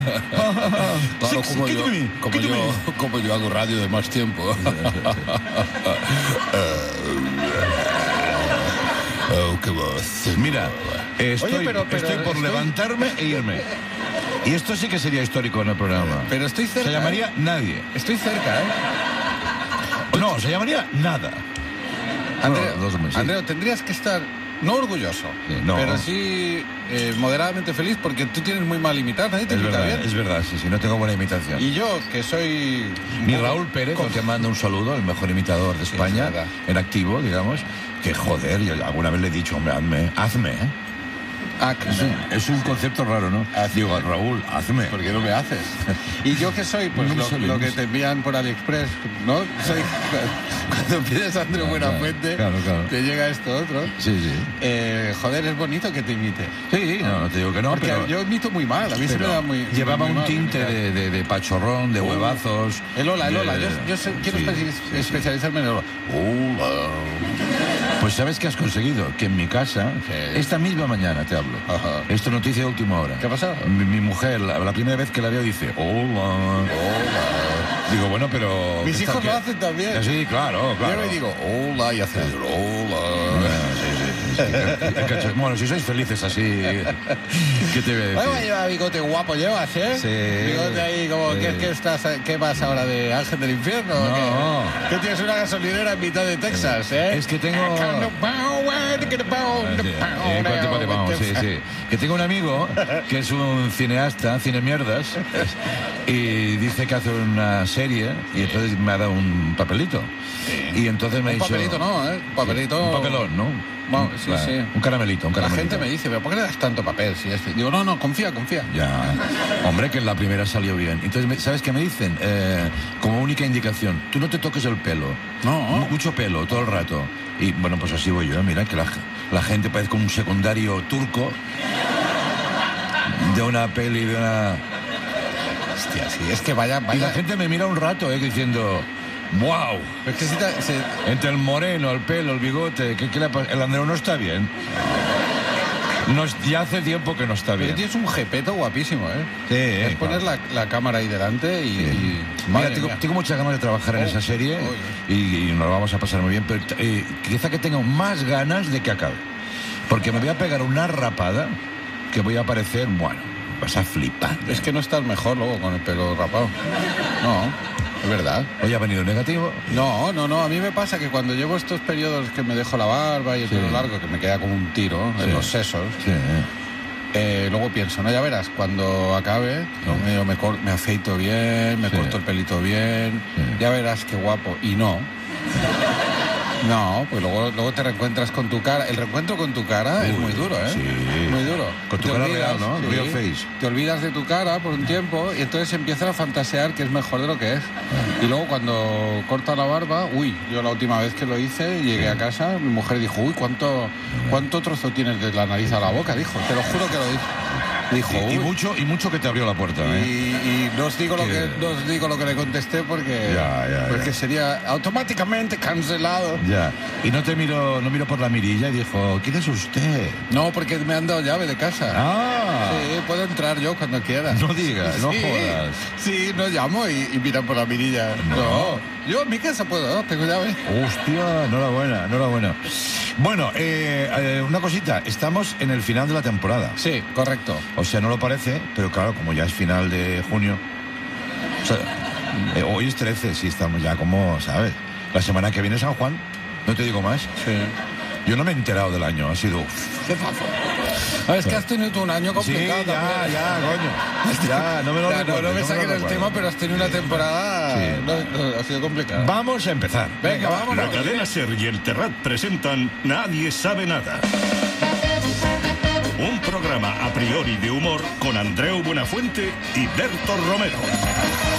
Claro, como yo hago radio de más tiempo. Qué voz. Mira, estoy Oye, estoy por levantarme e irme. Y esto sí que sería histórico en el programa. Pero estoy cerca. Se llamaría Nadie. Estoy cerca, ¿eh? No, se llamaría Nada. Andreu, tendrías que estar, no orgulloso, no. pero sí moderadamente feliz, porque tú tienes muy mal imitar, nadie te imita bien. Es verdad, sí, no tengo buena imitación. Y yo, que soy... Ni Raúl Pérez, al que manda un saludo, el mejor imitador de España, en activo, digamos, que joder, yo alguna vez le he dicho, hombre, hazme, ¿eh? Es un concepto raro, ¿no? Digo, Raúl, hazme. ¿Por qué no me haces? Y yo que soy, pues lo que te envían por AliExpress, ¿no? Soy, cuando pides a Andreu Buenafuente, claro. te llega esto otro. Sí. Joder, es bonito que te imite. Sí, no te digo que no, porque pero... yo imito muy mal, a mí se me da muy... Llevaba muy un mal, tinte de pachorrón, de huevazos... El hola. Yo quiero especializarme en el hola. Hola. Pues ¿sabes qué has conseguido? Que en mi casa, esta misma mañana te hablo. Ajá. Esto es noticia de última hora. ¿Qué ha pasado? Mi mujer, la primera vez que la veo, dice, hola. Digo, bueno, pero... Mis hijos lo hacen también. Sí, claro. Yo me digo, hola, y hace hola. Sí. Bueno, si sois felices así, ¿qué te voy a decir? Bueno, lleva bigote guapo, llevas, ¿eh? Sí. Bigote ahí, como, ¿qué vas ahora, de Ángel del Infierno? No. ¿Qué tienes una gasolinera en mitad de Texas, eh? Es que tengo... Sí. Que tengo un amigo que es un cineasta, cine mierdas, y dice que hace una serie, y entonces me ha dado un papelito. Y entonces me ha dicho... Un papelito no, ¿eh? Un papelito... Un papelón, ¿no? Bueno, sí. Un caramelito. La gente me dice, ¿pero por qué le das tanto papel? Si este... Digo, no, confía. Ya. Hombre, que en la primera salió bien. Entonces, ¿sabes qué me dicen? Como única indicación, tú no te toques el pelo. No. Mucho pelo, todo el rato. Y bueno, pues así voy yo. Mira, que la gente parece como un secundario turco de una peli, de una... Hostia, sí, es que vaya... Y la gente me mira un rato, diciendo... ¡Wow! Es que entre el moreno, el pelo, el bigote, el Andreu no está bien. Ya hace tiempo que no está bien. Pero tienes un jepeto guapísimo, ¿eh? Sí. Es poner la cámara ahí delante y... Mira, tengo muchas ganas de trabajar en esa serie y nos lo vamos a pasar muy bien, pero quizá que tenga más ganas de que acabe. Porque me voy a pegar una rapada que voy a parecer, bueno, vas a flipar. Es que no estás mejor luego con el pelo rapado. No. Es verdad. ¿Hoy ha venido negativo? No. A mí me pasa que cuando llevo estos periodos que me dejo la barba y el pelo largo, que me queda como un tiro en los sesos, luego pienso, ya verás, cuando acabe, me afeito bien, me corto el pelito bien, ya verás qué guapo. Y no. No, pues luego te reencuentras con tu cara. El reencuentro con tu cara es muy duro, ¿eh? Sí. Muy duro. Con tu cara real, ¿no? Real face. Te olvidas de tu cara por un tiempo y entonces empiezas a fantasear que es mejor de lo que es. Y luego cuando corta la barba, yo la última vez que lo hice, llegué a casa, mi mujer dijo, ¿cuánto trozo tienes de la nariz a la boca? Dijo, te lo juro que lo dijo. Dijo, y mucho que te abrió la puerta, ¿eh? Y no os digo lo que le contesté porque sería automáticamente cancelado. Ya. Y no miro por la mirilla y dijo, ¿quién es usted? No, porque me han dado llave de casa. Sí, puedo entrar yo cuando quiera. No digas, no jodas. Sí, no llamo y miran por la mirilla. No. Yo en mi casa puedo, tengo llave. Hostia, enhorabuena. Bueno, una cosita, estamos en el final de la temporada. Sí, correcto. O sea, no lo parece, pero claro, como ya es final de junio, o sea, hoy es 13, sí, estamos ya como, ¿sabes? La semana que viene San Juan, no te digo más. Sí. Yo no me he enterado del año, ha sido... Es que has tenido un año complicado. Sí, ya, coño. Ya, no me lo recuerdo. No me saquen el tema, pero has tenido una temporada... Sí. No, ha sido complicada. Vamos a empezar. Venga, vamos. La cadena SER y el Terrat presentan Nadie sabe nada. Un programa a priori de humor con Andreu Buenafuente y Berto Romero.